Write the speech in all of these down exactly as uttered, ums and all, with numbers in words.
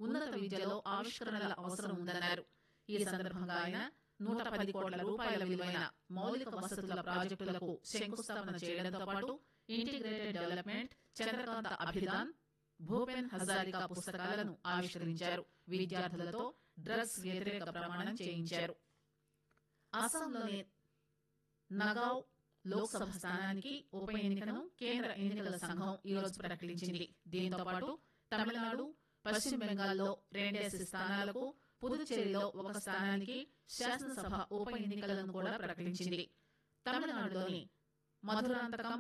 ఉన్నత విద్యలో ఆవిష్కరణల అవసరం ఉందన్నారు. ఈ సందర్భంగా ఆయన నూట పది కోట్ల రూపాయల విలువైన మౌలిక వసతుల ప్రాజెక్టులకు శంకుస్థాపన చేయడంతో పాటు ఇంటిగ్రేటెడ్ డెవలప్మెంట్, చంద్రకాంత అభిదాన్, భూపెన్ హజారికా పుస్తకాలను ఆవిష్కరించారు. విద్యార్థులతో డ్రగ్స్ వ్యతిరేక ప్రమాణం చేయించారు. అస్సాంలోని నగావ్ లోక్సభ స్థానానికి ఉప ఎన్నికను కేంద్ర ఎన్నికల సంఘం ఈరోజు ప్రకటించింది. దీంతో పాటు తమిళనాడు, పశ్చిమ బెంగాల్లో రెండేసి స్థానాలకు, పుదుచ్చేరిలో ఒక స్థానానికి శాసనసభ ఉప ఎన్నికలను కూడా ప్రకటించింది. తమిళనాడులోని మధురాంతకం,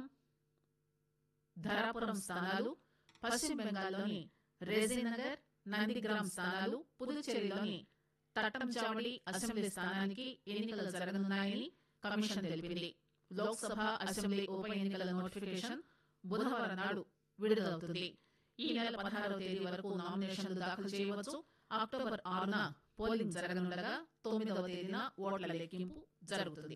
ధరాపురం స్థానాలు, పశ్చిమ బెంగాల్లోని రేజీనగర్, నందిగ్రామ్ స్థానాలు, పుదుచ్చేరిలోని తట్టంచావడి అసెంబ్లీ స్థానానికి ఎన్నికలు జరగనున్నాయని కమిషన్ తెలిపింది. లోక్సభ, అసెంబ్లీ ఉప ఎన్నికల నోటిఫికేషన్ బుధవారం నాడు విడుదలవుతుంది. ఈ నెల పదహారవ తేదీ వరకు నామినేషన్లు దాఖలు చేయవచ్చు. అక్టోబర్ ఆరున పోలింగ్ జరగనుండగా తొమ్మిదవ తేదీన ఓట్ల లెక్కింపు జరుగుతుంది.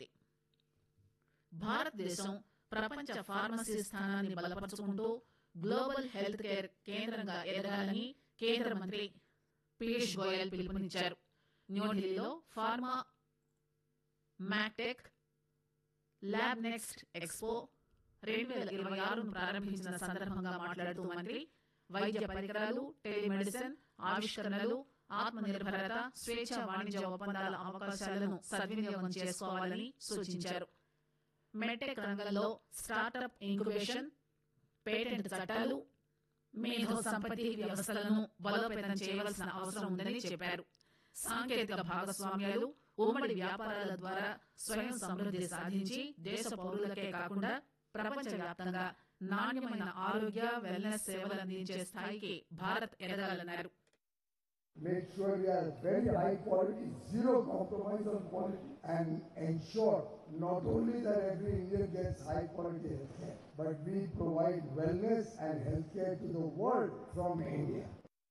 భారతదేశం ప్రపంచ ఫార్మసీ స్థానాన్ని బలపరుచుకుంటూ గ్లోబల్ హెల్త్ కేర్ కేంద్రంగా ఎదగాలని కేంద్ర మంత్రి పీయూష్ గోయల్ పిలుపునిచ్చారు. న్యూఢిల్లీలో pharma MacTech lab next expo రెండు వేల ఇరవై ఆరును ప్రారంభించిన సందర్భంగా మాట్లాడుతూ మంత్రి వైద్య పరికరాలు, టెలిమెడిసిన్, ఆవిష్కరణలు, ఆత్మ నిర్భరత, స్వేచ్ఛ వాణిజ్య ఒప్పందాల అవకాశాలను సద్వినియోగం చేసుకోవాలని సూచించారు. మెడ్టెక్ రంగంలో స్టార్టప్ ఇంక్యుబేషన్, పేటెంట్ చట్టాలు, మేధో సంపత్తి వ్యవస్థలను బలోపేతం చేయవలసిన అవసరం ఉందని చెప్పారు. సాంకేతిక భాగస్వామ్యాలు, ఉమ్మడి వ్యాపారాల ద్వారా స్వయం సమృద్ధి సాధించి దేశ పౌరులకే కాకుండా ప్రపంచవ్యాప్తంగా నాణ్యమైన ఆరోగ్య వెల్నెస్ సేవలు అందించే స్థాయికి Bharat ఎదగాలన్నారు. Make sure we are very high quality, zero compromise on quality, and ensure not only that every Indian gets high quality healthcare, but we provide wellness and healthcare to the world from India.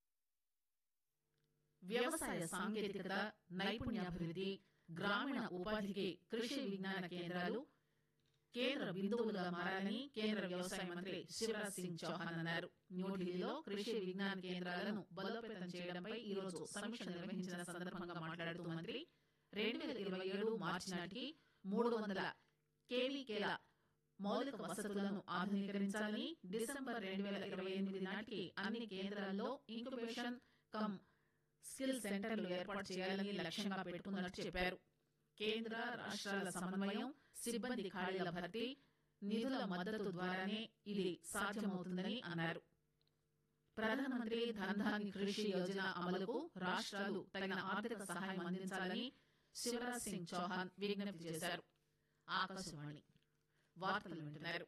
వ్యవసాయ సాంకేతికత, నైపుణ్యాభివృద్ధి, గ్రామీణ ఉపాధికి కృషి విజ్ఞాన కేంద్రాలు కేంద్ర బిందువులుగా మారాలని కేంద్ర వ్యవసాయ మంత్రి శివరాజ్ సింగ్ చౌహాన్ అన్నారు. న్యూఢిల్లీలో కృషి విజ్ఞాన కేంద్రాలను బలోపేతం చేయడంపై ఈరోజు సమీక్ష నిర్వహించిన సందర్భంగా మాట్లాడుతూ మంత్రి రెండు వేల ఇరవై ఏడు మార్చి నాటికి మూడు వందల కేవీకేల మౌలిక వసతులను ఆధునీకరించాలని, డిసెంబర్ రెండు వేల ఇరవై ఎనిమిది నాటికి అన్ని కేంద్రాల్లో ఇంక్యుబేషన్ కమ్ స్కిల్ సెంటర్లు ఏర్పాటు చేయాలని లక్ష్యంగా పెట్టుకున్నట్టు చెప్పారు. కేంద్ర రాష్ట్రాల సమన్వయం, సిబ్బంది ఖాళీల భర్తీ, నిధుల మద్దతు ద్వారానే ఇది సాధ్యమవుతుందని అన్నారు. ప్రధానమంత్రి ధన్ కృషి యోజన అమలుకు రాష్ట్రాలు తగిన ఆర్థిక సహాయం అందించాలని శివరాజ్ సింగ్ చౌహాన్ విజ్ఞప్తి చేశారు. ఆకాశవాణి వార్తలు వింటున్నారు.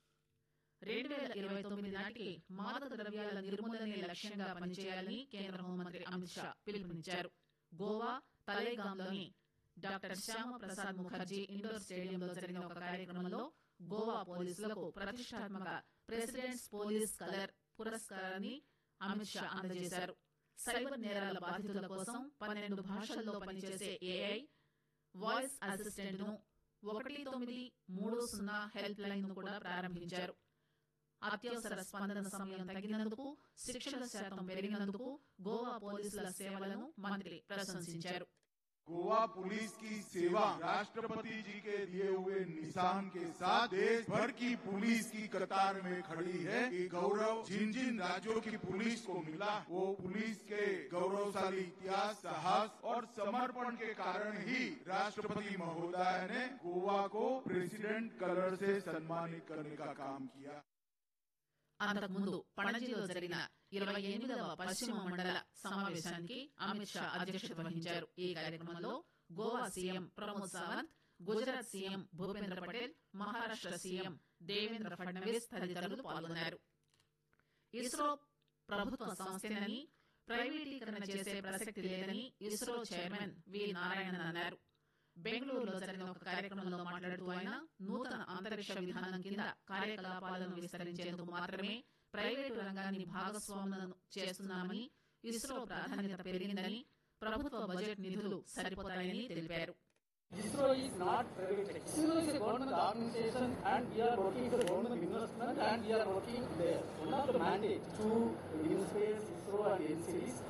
రెండు వేల ఇరవై తొమ్మిది నాటికి మాదక ద్రవ్యాల నిర్మూలనే లక్ష్యంగా పనిచేయాలని కేంద్ర హోంమంత్రి అమిత్ షా పిలుపునిచ్చారు. గోవా తలేగాంలోని డాక్టర్ శ్యామ ప్రసాద్ ముఖర్జీ ఇండోర్ స్టేడియంలో జరిగిన ఒక కార్యక్రమంలో గోవా పోలీసులకు ప్రతిష్టాత్మక ప్రెసిడెంట్స్ పోలీస్ కలర్ పురస్కారాన్ని అమిత్ షా అందజేశారు. సైబర్ నేరాల బాధితుల కోసం పన్నెండు భాషల్లో పనిచేసే ఏఐ వాయిస్ అసిస్టెంట్ ను ఒకటి తొమ్మిది మూడు సున్నా హెల్ప్ లైన్ ను కూడా ప్రారంభించారు. అత్యవసర స్పందన సమయం తగ్గినందుకు, శిక్షణ శాతం పెరిగినందుకు గోవా పోలీసుల సేవలను మంత్రి ప్రశంసించారు. गोवा पुलिस की सेवा राष्ट्रपति जी के दिए हुए निशान के साथ देश भर की पुलिस की कतार में खड़ी है। ये गौरव जिन जिन राज्यों की पुलिस को मिला वो पुलिस के गौरवशाली इतिहास, साहस और समर्पण के कारण ही राष्ट्रपति महोदय ने गोवा को प्रेसिडेंट कलर से सम्मानित करने का काम किया. అంతకుముందు పణజిలో జరిగిన ఇరవై ఎనిమిదవ పశ్చిమ మండల సమావేశానికి అమిత్ షా అధ్యక్షత వహించారు. ఈ కార్యక్రమంలో Goa CM Pramod Sawant, Gujarat CM Bhupendra Patel, Maharashtra CM Devendra Fadnavis తదితరులు పాల్గొన్నారు. ఇస్రో ప్రభుత్వ సంస్థేనని, ప్రైవేటీకరణ చేసే ప్రసక్తి లేదని ఇస్రో చైర్మన్ వి నారాయణన్ అన్నారు. బెంగళూరులో జరిగిన ఒక కార్యక్రమంలో మాట్లాడుతూ ఆయన నూతన అంతరిక్ష విధానం కింద కార్యకలాపాలను విస్తరించేందుకు మాత్రమే ప్రైవేటు రంగాన్ని భాగస్వామ్యం చేస్తున్నామని, ఇస్రో ప్రాధాన్యత పెరిగిందని, ప్రభుత్వ బడ్జెట్ నిధులు సరిపోతాయని తెలిపారు. ISRO is not private. ISRO is a government organization and we are working for government investment and we are working there. One of the mandates to in space, ISRO and N C is